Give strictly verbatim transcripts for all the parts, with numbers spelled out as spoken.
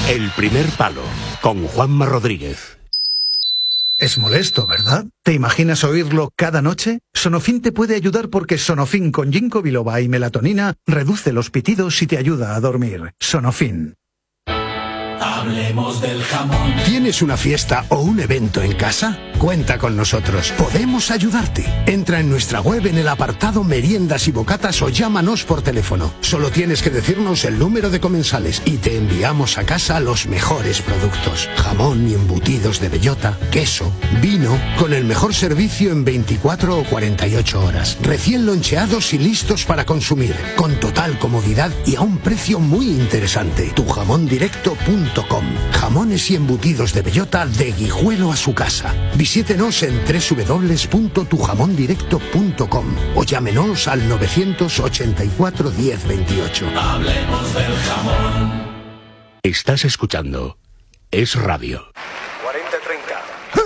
El primer palo, con Juanma Rodríguez. Es molesto, ¿verdad? ¿Te imaginas oírlo cada noche? Sonofin te puede ayudar porque Sonofin con ginkgo biloba y melatonina reduce los pitidos y te ayuda a dormir. Sonofin. Hablemos del jamón. ¿Tienes una fiesta o un evento en casa? Cuenta con nosotros. Podemos ayudarte. Entra en nuestra web en el apartado meriendas y bocatas o llámanos por teléfono. Solo tienes que decirnos el número de comensales y te enviamos a casa los mejores productos. Jamón y embutidos de bellota, queso, vino, con el mejor servicio en veinticuatro o cuarenta y ocho horas. Recién loncheados y listos para consumir. Con total comodidad y a un precio muy interesante. tu jamón directo punto com. Jamones y embutidos de bellota de Guijuelo a su casa. Visítenos en doble u doble u doble u punto tu jamón directo punto com o llámenos al nueve ochenta y cuatro diez veintiocho. Hablemos del jamón. Estás escuchando Es Radio. cuarenta treinta.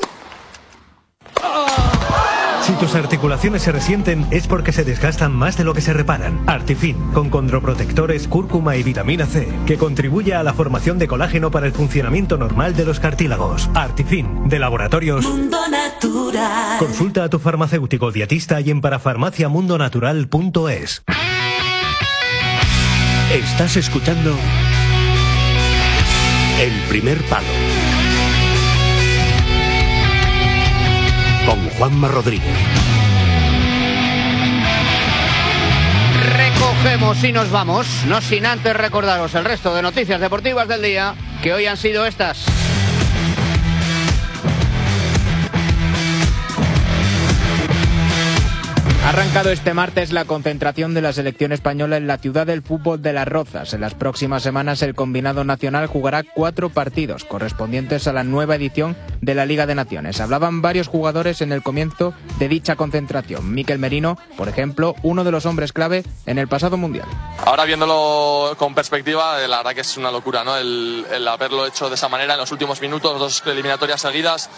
Si tus articulaciones se resienten es porque se desgastan más de lo que se reparan. Artifin, con condroprotectores, cúrcuma y vitamina C, que contribuye a la formación de colágeno para el funcionamiento normal de los cartílagos. Artifin, de Laboratorios Mundo Natural. Consulta a tu farmacéutico dietista y en parafarmacia mundo natural punto es. Estás escuchando El primer palo, con Juanma Rodríguez. Recogemos y nos vamos, no sin antes recordaros el resto de noticias deportivas del día, que hoy han sido estas. Ha arrancado este martes la concentración de la selección española en la ciudad del fútbol de Las Rozas. En las próximas semanas el combinado nacional jugará cuatro partidos correspondientes a la nueva edición de la Liga de Naciones. Hablaban varios jugadores en el comienzo de dicha concentración. Mikel Merino, por ejemplo, uno de los hombres clave en el pasado Mundial. Ahora viéndolo con perspectiva, la verdad que es una locura, ¿no? El, el haberlo hecho de esa manera en los últimos minutos, dos eliminatorias seguidas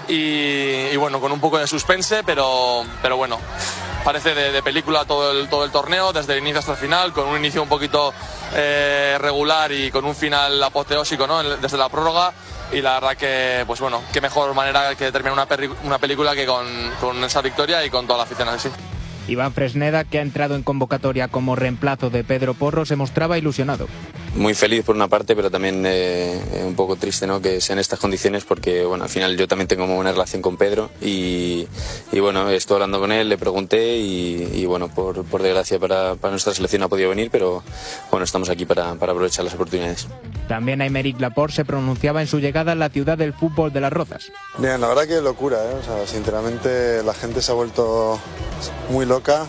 y, y bueno, con un poco de suspense, pero, pero bueno, parece de, de película todo el, todo el torneo, desde el inicio hasta el final, con un inicio un poquito eh, regular y con un final apoteósico, ¿no? Desde la prórroga. Y la verdad que, pues bueno, qué mejor manera que terminar una, perri- una película que con, con esa victoria y con toda la afición así. Iván Fresneda, que ha entrado en convocatoria como reemplazo de Pedro Porro, se mostraba ilusionado. Muy feliz por una parte, pero también eh, un poco triste, ¿no?, que sean estas condiciones, porque bueno, al final yo también tengo una buena relación con Pedro y, y bueno, estoy hablando con él, le pregunté y, y bueno, por, por desgracia para, para nuestra selección no ha podido venir, pero bueno, estamos aquí para, para aprovechar las oportunidades. También Aymeric Laporte se pronunciaba en su llegada a la ciudad del fútbol de Las Rozas. Bien, la verdad que locura, ¿eh? O sea, sinceramente la gente se ha vuelto muy loca.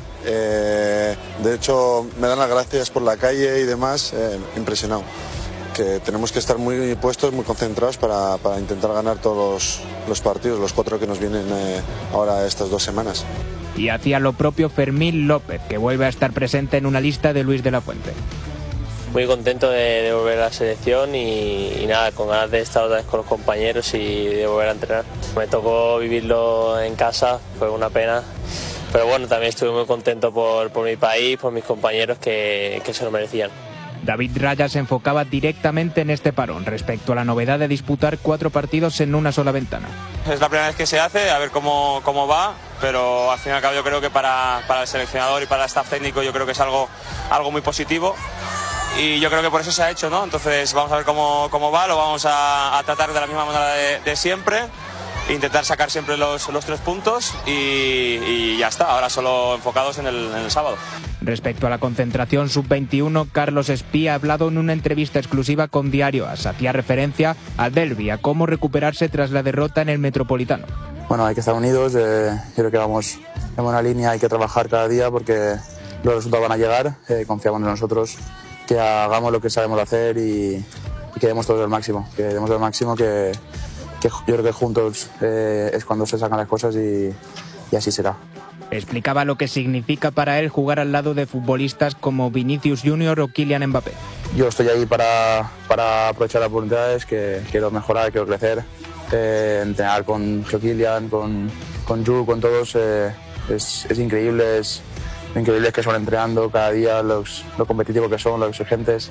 Eh, de hecho, me dan las gracias por la calle y demás, eh, impresionado. Que tenemos que estar muy puestos, muy concentrados para, para intentar ganar todos los, los partidos, los cuatro que nos vienen eh, ahora estas dos semanas. Y hacía lo propio Fermín López, que vuelve a estar presente en una lista de Luis de la Fuente. Muy contento de, de volver a la selección y, y nada, con ganas de estar otra vez con los compañeros y de volver a entrenar. Me tocó vivirlo en casa, fue una pena, pero bueno, también estuve muy contento por, por mi país, por mis compañeros que, que se lo merecían. David Raya se enfocaba directamente en este parón respecto a la novedad de disputar cuatro partidos en una sola ventana. Es la primera vez que se hace, a ver cómo, cómo va, pero al fin y al cabo yo creo que para, para el seleccionador y para el staff técnico yo creo que es algo, algo muy positivo. Y yo creo que por eso se ha hecho, ¿no? Entonces vamos a ver cómo, cómo va, lo vamos a, a tratar de la misma manera de, de siempre, intentar sacar siempre los, los tres puntos y, y ya está, ahora solo enfocados en el, en el sábado. Respecto a la concentración sub veintiuno, Carlos Espí ha hablado en una entrevista exclusiva con Diario As. Hacía referencia al derbi, a cómo recuperarse tras la derrota en el Metropolitano. Bueno, hay que estar unidos, eh, creo que vamos en buena línea, hay que trabajar cada día porque los resultados van a llegar, eh, confiamos en nosotros, que hagamos lo que sabemos hacer y, y que demos todo el máximo, que demos el máximo, que, que yo creo que juntos eh, es cuando se sacan las cosas y, y así será. Explicaba lo que significa para él jugar al lado de futbolistas como Vinicius Junior o Kylian Mbappé. Yo estoy ahí para, para aprovechar las oportunidades, que quiero mejorar, quiero crecer, eh, entrenar con Kylian, con, con Ju, con todos, eh, es, es increíble, es increíble que son entrenando cada día, los, lo competitivos que son, los exigentes.